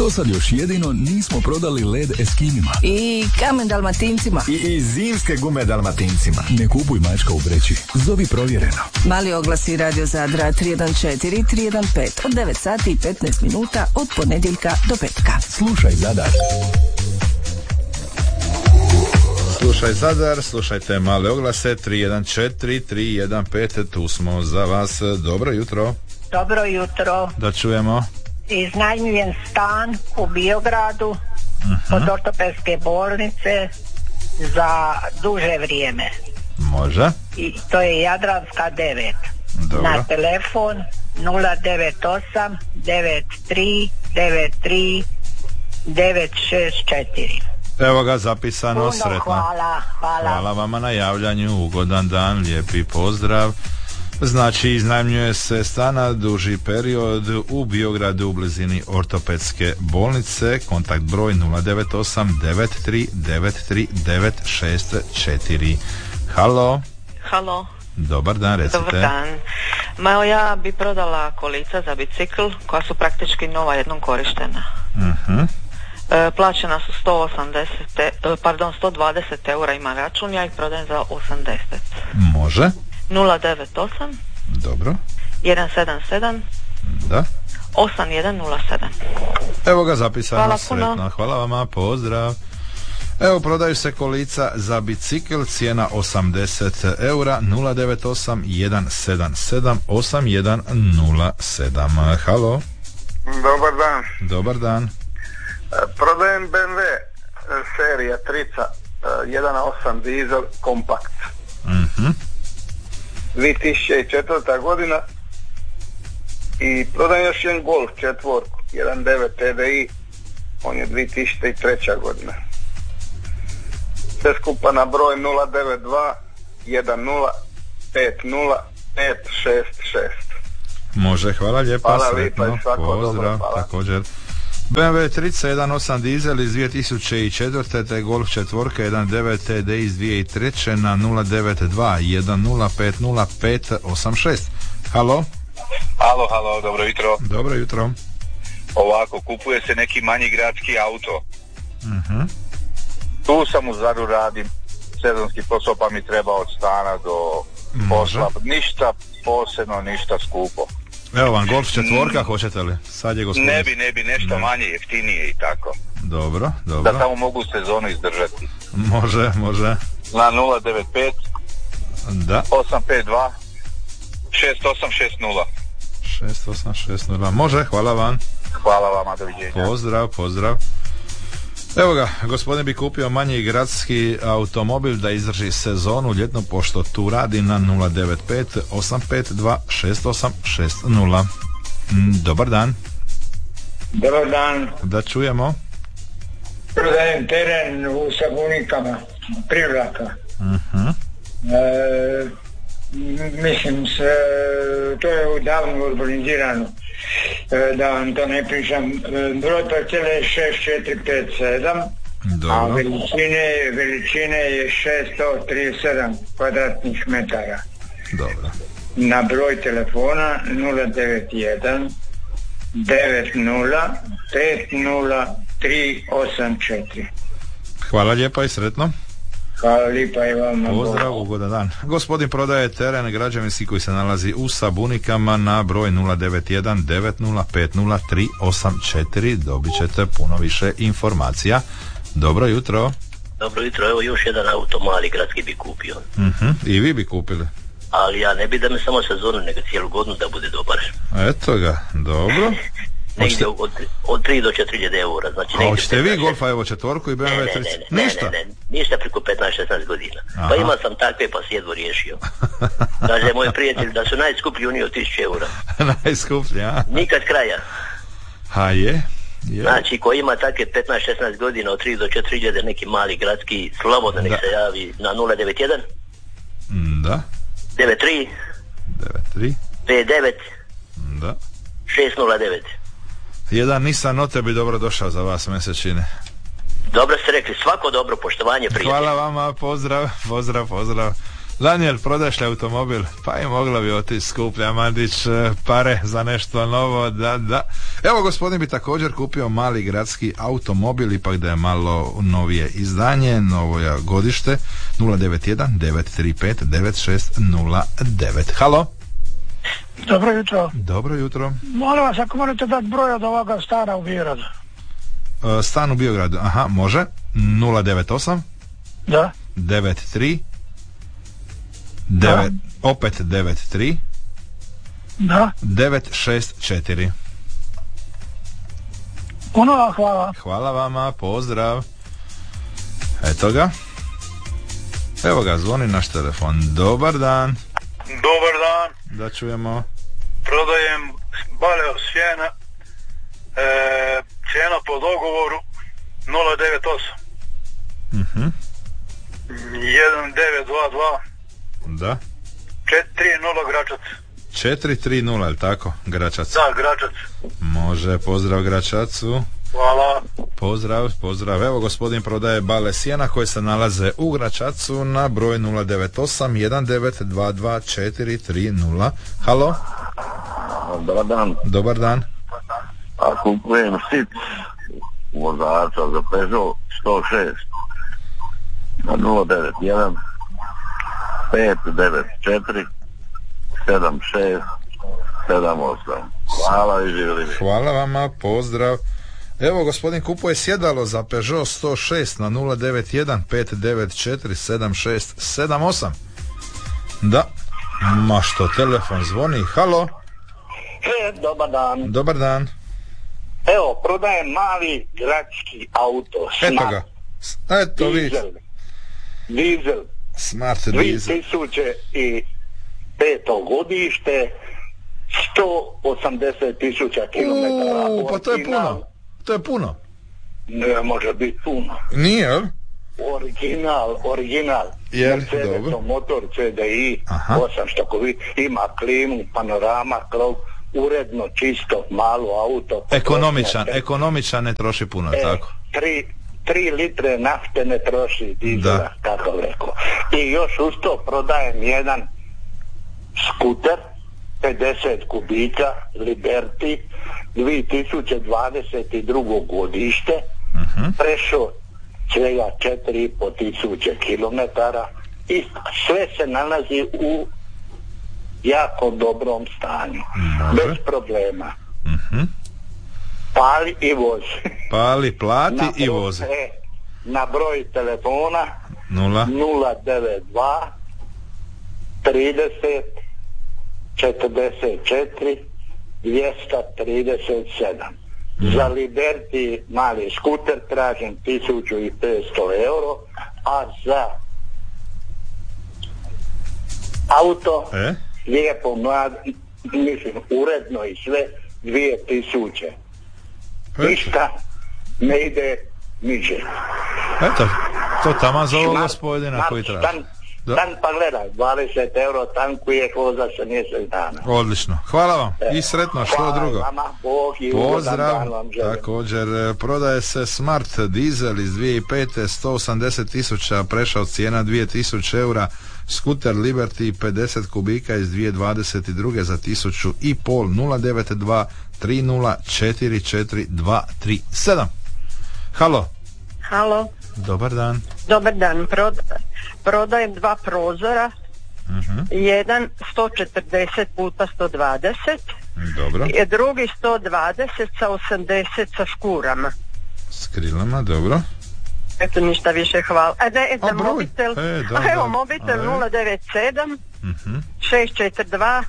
Do sad još jedino nismo prodali led Eskimima. I kamen Dalmatincima. I zimske gume Dalmatincima. Ne kupuj mačka u vreći. Zovi provjereno. Mali oglasi Radio Zadra 314 315 od 9 sati i 15 minuta od ponedjeljka do petka. Slušaj Zadar. Slušaj Zadar, slušajte male oglase 314 315, tu smo za vas. Dobro jutro. Dobro jutro. Da čujemo. Iznajmljujem stan u Biogradu od ortopedske bolnice za duže vrijeme. Može. I to je Jadranska 9. Dobro. Na telefon 098 93 93 964. Evo ga zapisano. Puno sretno. hvala vama na javljanju, ugodan dan, lijepi pozdrav. Znači, iznajmljuje se stana duži period u Biogradu u blizini ortopedske bolnice. Kontakt broj 098 93 93 964. Halo. Dobar dan, recite. Dobar dan. Ma ja bi prodala kolica za bicikl koja su praktički nova, jednom korištena. Plaćena su 120 eura ima račun, ja ih prodajem za 80. Može. 098 Dobro. 177 Da. 8107. Evo ga zapisano. Hvala sretno. puno. Hvala vama, pozdrav. Evo, prodaju se kolica za bicikl, cijena 80 eura, 098 177 8107. Halo. Dobar dan. Dobar dan. Prodajem BMW serija trica 1.8 dizel kompakt. 2004. godina i prodajem još jedan Golf četvorku 1.9 TDI, on je 2003. godina. Sve skupa na broj 092 10 50 566. Može, hvala lijepa. Hvala sretno. lijepa i svako pozdrav, dobro, hvala. također. BMW 3 1.8 dizel iz 2004. te Golf četvorka 1.9 TD iz 2003. na 092 10 50 586. Halo. Halo, dobro jutro. Dobro jutro. Ovako, kupuje se neki manji gradski auto. Tu sam u Zadru, radim sezonski posao, pa mi treba od stana do posla. Ništa posebno, ništa skupo. Evo vam Golf četvorka, hoćete li? Sad je gospodin. Ne bi, nešto manje, jeftinije i tako. Dobro. Da samo mogu sezonu izdržati. Može. Na 095 Da. 852 6860. 6860. Može, hvala vam. Hvala vama, doviđenja. Pozdrav. Evo ga, gospodin bi kupio manji gradski automobil da izdrži sezonu ljetnu, pošto tu radi na 095 852 6860. Dobar dan. Dobar dan. Da čujemo. Prodajem teren u Sabunikama, Privlaka. Mislim to je davno urbanizirano, da vam to ne pričam. Broj parcele je 6457, a veličine je 637 kvadratnih metara. Dobro. Na broj telefona 091 90 50 384. Hvala lijepa i sretno. Hvala lijepa i vama. Pozdrav, ugodan dan. Gospodin prodaje teren građevinski koji se nalazi u Sabunikama na broj 091 90 50 384. Dobit ćete puno više informacija. Dobro jutro. Dobro jutro, evo još jedan auto mali gradski bi kupio. I vi bi kupili? Ali ja ne bi da me samo sezonu, nego cijelu godinu da bude dobar. Eto ga, dobro. Negdje od 3 do 4.000 eura. Znači, a hoćete vi Golfa evo četvorku i BMW 30? Ništa? Ništa preko 15-16 godina. Pa imao sam takve pa si jedvo riješio. Kaže moj prijatelj da su najskuplji oni od 1000 eura. Najskuplji, a? Nikad kraja. A je? Znači ko ima takve 15-16 godina od 3 do 4.000 neki mali gradski, slobodno nek se javi na 091 Da 93 59 Da 609. Jedan Nissan Note bi dobro došao za vas, mesečine. Dobro ste rekli, svako dobro, poštovanje, prijatelj. Hvala vama, pozdrav. Daniel, prodaješ li automobil? Pa i mogla bi otići skuplja Mandić pare za nešto novo, da. Evo, gospodin bi također kupio mali gradski automobil, ipak da je malo novije izdanje, novo godište, 091-935-9609. Halo? Dobro jutro. Dobro jutro. Molim vas, ako morate dati broj od ovoga stana u Biogradu. Stan u Biogradu, aha, može. 098 Da. 93 9, opet 93 Da. 964. Puno vam hvala. Hvala vama, pozdrav. Eto ga. Evo ga, zvoni naš telefon. Dobar dan. Dobar dan. Da čujemo. Prodajem baleo sjena, cijena po dogovoru 098 1922. 1922 Da. 430 Gračac. 430, je tako? Gračac. Da, Gračac. Može, pozdrav Gračacu. Hvala. Pozdrav. Evo, gospodin prodaje bale sjena koje se nalaze u Gračacu na broj 098 1922 430. Halo? Dobar dan. A kupujem sit vozača za Peugeot 106 na 091 594 7678. Hvala i živjeli. Hvala vama, pozdrav. Evo, gospodin kupuje sjedalo za Peugeot 106 na 091 594 7678. Da. Ma što, telefon zvoni. Halo? Dobar dan. Dobar dan. Evo, prodajem mali gradski auto. Eto ga. Eto vi. Dizel. Smart dizel. 2005. godište, 180.000 km. Pa to je puno. To je puno. Ne može biti puno. Nije, jel? Original. Dobro. Motor CDI, 800 kovi, ima klimu, panorama, krov, uredno, čisto, malo auto. Ekonomičan, ne troši puno, tako? 3 litre nafte ne troši dizela, kako rekao. I još uz to prodajem jedan skuter, 50 kubika, Liberty, 2022. godište, prešao svega 4.500 kilometara i sve se nalazi u jako dobrom stanju. Bez problema. Pali i vozi. Plati i vozi. Na broj telefona 092 30 44 237. Za Liberty mali skuter tražim 1500 euro, a za auto lijepo mlad, mislim uredno i sve 2000. Ništa ne ide niže. Eto, to tamo za ovog gospodina koji traži. Dan pa gledaj, 20 euro tankuje voza se mjesec dana. Odlično, hvala vam i sretno, što drugo. Vama, Bog i pozdrav, također prodaje se Smart dizel iz 2005. 180.000, prešao cijena 2000 eura, skuter Liberty 50 kubika iz 2022. za 1.500, 092 30 44237. Halo. Dobar dan. Dobar dan, prodajem 2 prozora, jedan 140 puta 120, dobro. I drugi 120 sa 80 sa škurama. S krilama, dobro. Eto, ništa više, hvala. Mobitel, mobitel 097 642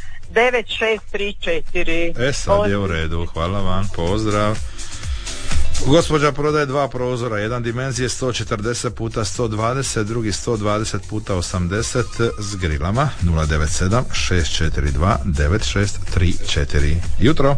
9634. Sad je u redu, hvala vam, pozdrav. Gospođa prodaje 2 prozora, jedan dimenzije 140 puta 120, drugi 120 puta 80 s grilama, 097 642 9634. Jutro.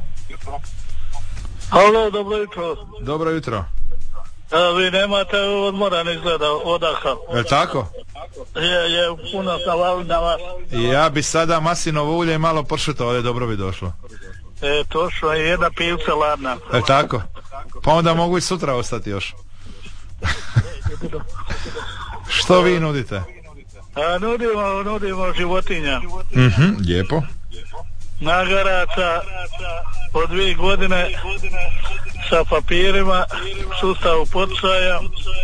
Halo, dobro jutro. Dobro jutro. Vi nemate odmoran izgleda odaha. Je tako? Je, puno sam valio na vas. Ja bi sada maslinovo ulje i malo pršuta, ovdje dobro bi došlo. Točno, je jedna pivca ladna. Tako? Pa onda mogu i sutra ostati još. Što vi nudite? Nudimo životinja. Lijepo. Magaraca po 2 godine sa papirima, sustavu poticaja.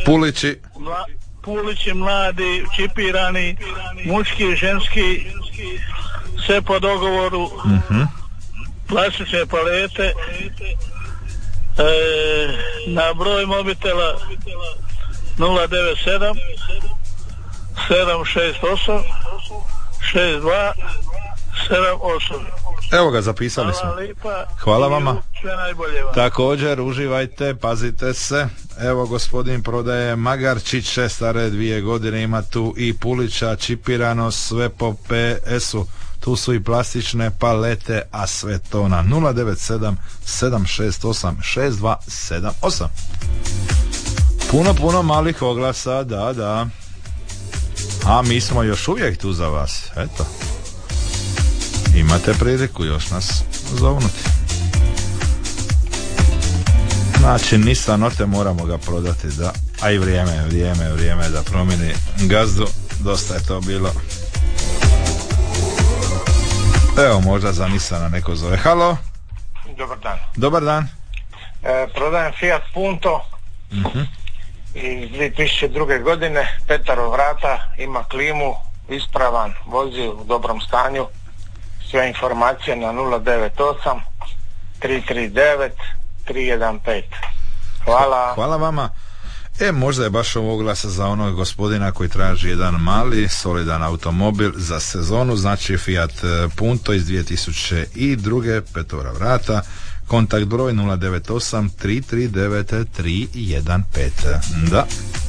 Pulići mladi, čipirani, muški i ženski, sve po dogovoru, plastične palete, na broj mobitela 097 768 62 78. Evo ga, zapisali smo. Hvala vama. Također uživajte, pazite se. Evo, gospodin prodaje magarčiće stare 2 godine, ima tu i pulića, čipirano, sve po PS-u. Tu su i plastične palete, a sve to na 097 768 6278. Puno malih oglasa, da. A mi smo još uvijek tu za vas. Eto. Imate priliku još nas zovnuti. Znači, Nissan Note moramo ga prodati, da. A i vrijeme da promijeni gazdu. Dosta je to bilo. Evo, možda za Nissana neko zove. Halo? Dobar dan. Prodajem Fiat Punto iz 2002. godine, 5 vrata, ima klimu, ispravan, vozi u dobrom stanju. Sve informacije na 098 339 315. Hvala vama. Možda je baš ovo glasa za onog gospodina koji traži jedan mali, solidan automobil za sezonu, znači Fiat Punto iz 2002. 5 vrata, kontakt broj 098 339 315. Da.